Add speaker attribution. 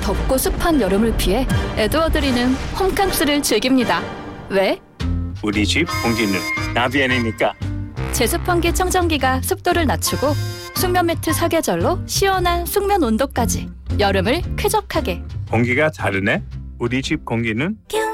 Speaker 1: 덥고 습한 여름을 피해 에드워드리는 홈캉스를 즐깁니다. 왜?
Speaker 2: 우리 집 공기는 나비엔이니까.
Speaker 1: 제습환기 청정기가 습도를 낮추고 숙면 매트 사계절로 시원한 숙면 온도까지 여름을 쾌적하게.
Speaker 2: 공기가 다르네. 우리 집 공기는